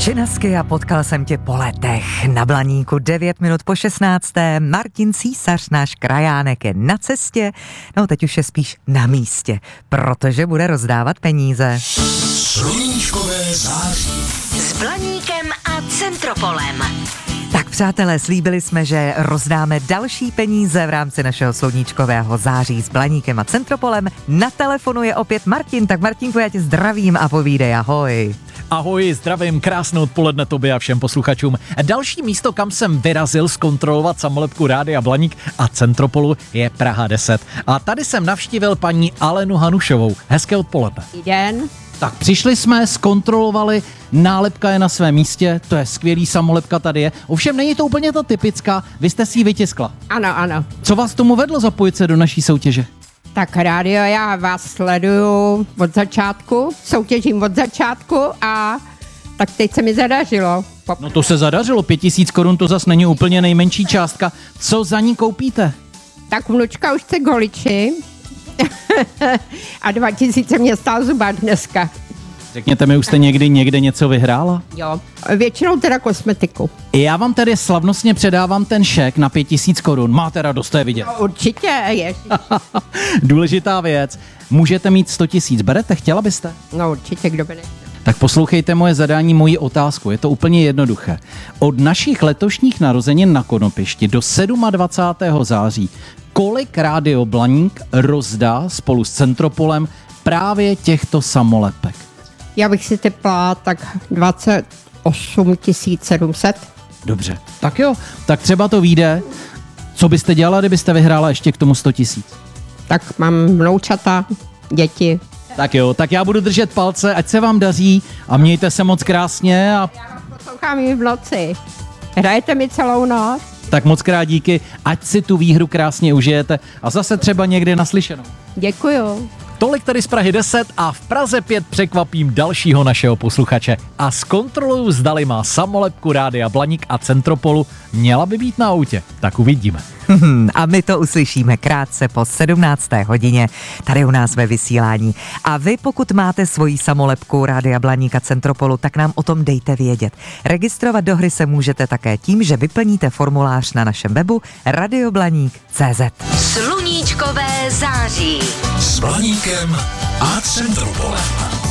Činasky a potkal jsem tě po letech. Na Blaníku 9 minut po 16. Martin Císař, náš krajánek, je na cestě. No teď už je spíš na místě, protože bude rozdávat peníze. Sluníčkové září. S Blaníkem a Centropolem. Tak přátelé, slíbili jsme, že rozdáme další peníze v rámci našeho sluníčkového září s Blaníkem a Centropolem. Na telefonu je opět Martin, tak Martinku, já tě zdravím a povídej ahoj. Ahoj, zdravím, krásné odpoledne tobě a všem posluchačům. Další místo, kam jsem vyrazil zkontrolovat samolepku Rádia Blaník a Centropolu, je Praha 10. A tady jsem navštívil paní Alenu Hanušovou. Hezké odpoledne. Dobrý den. Tak přišli jsme, zkontrolovali, nálepka je na svém místě, to je skvělý, samolepka tady je. Ovšem není to úplně ta typická, vy jste si ji vytiskla. Ano. Co vás tomu vedlo zapojit se do naší soutěže? Tak rádio, já vás sleduju od začátku, soutěžím od začátku a tak teď se mi zadařilo. No to se zadařilo, 5000 korun to zas není úplně nejmenší částka. Co za ní koupíte? Tak vnučka už chce goliči a 2000 mě stál zubák dneska. Řekněte mi, už jste někde něco vyhrála? Jo, většinou teda kosmetiku. Já vám tady slavnostně předávám ten šek na 5000 korun. Máte radost, to je vidět. No, určitě, je. Důležitá věc. Můžete mít 100 000. Berete, chtěla byste? No určitě, kdo by nechtěl. Tak poslouchejte moje zadání, moji otázku. Je to úplně jednoduché. Od našich letošních narozenin na Konopišti do 27. září kolik Rádio Blaník rozdá spolu s Centropolem právě těchto samolepek? Já bych si typla tak 28 700. Dobře. Tak jo, tak třeba to vyjde. Co byste dělala, kdybyste vyhrála ještě k tomu 100 000? Tak mám vnoučata, děti. Tak jo, tak já budu držet palce, ať se vám daří a mějte se moc krásně a Poslouchám ji v noci. Hrajete mi celou noc? tak moc krát díky, ať si tu výhru krásně užijete a zase třeba někdy naslyšenou. Děkuju. Tolik tady z Prahy 10 a v Praze 5 překvapím dalšího našeho posluchače a zkontroluju, zdali má samolepku Rádia Blaník a Centropolu, měla by být na autě, tak uvidíme. A my to uslyšíme krátce po 17. hodině tady u nás ve vysílání. A vy, pokud máte svoji samolepku Rádia Blaník a Centropolu, tak nám o tom dejte vědět. Registrovat do hry se můžete také tím, že vyplníte formulář na našem webu radioblaník.cz. Sluníčkové září. S Blaníkem a Centropolem.